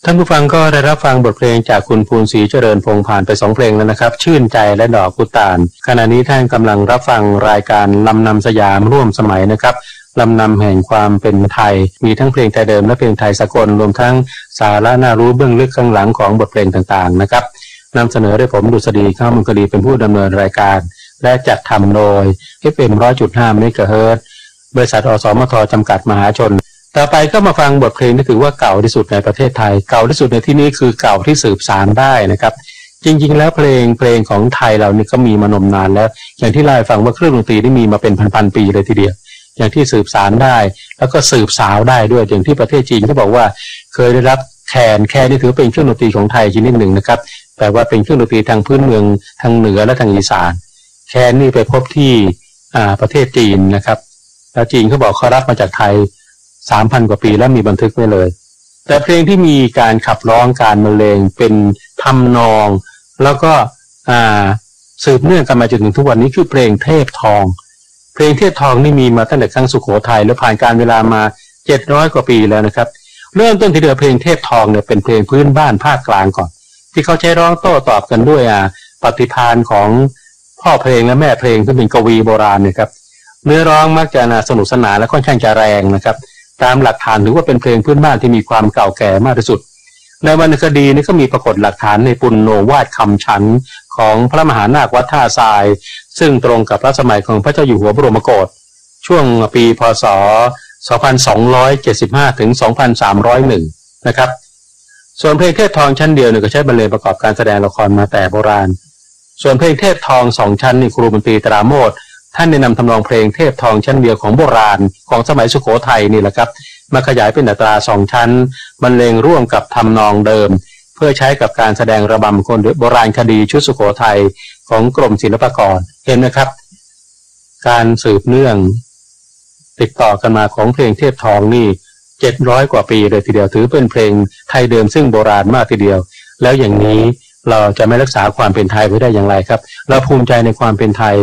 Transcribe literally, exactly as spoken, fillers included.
ท่านผู้ฟังก็ได้รับฟังบทเพลงจากคุณภูนศรีเจริญพงษ์ผ่านไปสองเพลงแล้วนะครับชื่นใจและดอกกุตาลขณะนี้ท่านกำลังรับฟังรายการลำนำสยามร่วมสมัยนะครับลำนำแห่งความเป็นไทยมีทั้งเพลงไทยเดิมและเพลงไทยสากลรวมทั้งสาระน่ารู้เบื้องลึกข้างหลังของบทเพลงต่างๆนะครับนำเสนอโดยผมดุษฎีข้าวมังคลีเป็นผู้ดำเนินรายการและจัดทำโดย เอฟ เอ็ม หนึ่งร้อยจุดห้า เมกะเฮิรตซ์บริษัทอสมทจำกัดมหาชนต่อไปก็มาฟังบทเพลงที่ถือว่าเก่าที่สุดในประเทศไทยเก่าที่สุดในที่นี้คือเก่าที่สืบสานได้นะครับจริงๆแล้วเพลงเพลงของไทยเรานี่ก็มีมานมนานแล้วอย่างที่เล่าให้ฟังว่าเครื่องดนตรีที่มีมาเป็นพันๆปีเลยทีเดียวอย่างที่สืบสานได้แล้วก็สืบสาวได้ด้วยอย่างที่ประเทศจีนเขาบอกว่าเคยได้รับแคนแคนนี่ถือเป็นเครื่องดนตรีของไทยชนิดหนึ่งนะครับแต่ว่าเป็นเครื่องดนตรีทางพื้นเมืองทางเหนือและทางอีสานแคนนี่ไปพบที่อ่าประเทศจีนนะครับแล้วจีนเขาบอกเขารับมาจากไทยสามพันกว่าปีแล้วมีบันทึกไว้เลยแต่เพลงที่มีการขับร้องการบรรเลงเป็นทำนองแล้วก็อ่าสืบเนื่องกันมาจนถึงทุกวันนี้คือเพลงเทพทองเพลงเทพทองนี่มีมาตั้งแต่ครั้งสุโขทัยแล้วผ่านการเวลามาเจ็ดร้อยกว่าปีแล้วนะครับเริ่มต้นที่เดิมเพลงเทพทองเนี่ยเป็นเพลงพื้นบ้านภาคกลางก่อนที่เขาใช้ร้องโต้ตอบกันด้วยอ่าปฏิภาณของพ่อเพลงและแม่เพลงซึ่งเป็นกวีโบราณเนี่ยครับเนื้อร้องมักจะสนุกสนานและค่อนข้างจะแรงนะครับตามหลักฐานถือว่าเป็นเพลงพื้นบ้านที่มีความเก่าแก่มากที่สุดในวรรณคดีนี่ก็มีปรากฏหลักฐานในปุณโณวาทคำฉันท์ของพระมหานาควัดท่าทรายซึ่งตรงกับรัชสมัยของพระเจ้าอยู่หัวบรมโกศช่วงปีพ.ศ. สองพันสองร้อยเจ็ดสิบห้า ถึง สองพันสามร้อยเอ็ด นะครับส่วนเพลงเทพทองชั้นเดียวเนี่ยก็ใช้บรรเลงประกอบการแสดงละครมาแต่โบราณส่วนเพลงเทพทองสองชั้นนี่ครูดนตรีตราโมทท่านได้นำทำนองเพลงเทพทองชั้นเดียวของโบราณของสมัยสุโขทัยนี่แหละครับมาขยายเป็นอัตราสองชั้นบรรเลงร่วมกับทำนองเดิมเพื่อใช้กับการแสดงระบำคนโบราณคดีชุดสุโขทัยของกรมศิลปากรเห็นไหมครับการสืบเนื่องติดต่อกันมาของเพลงเทพทองนี่เจ็ดร้อยกว่าปีเลยทีเดียวถือเป็นเพลงไทยเดิมซึ่งโบราณมากทีเดียวแล้วอย่างนี้เราจะไม่รักษาความเป็นไทยไว้ได้อย่างไรครับเราภูมิใจในความเป็นไทย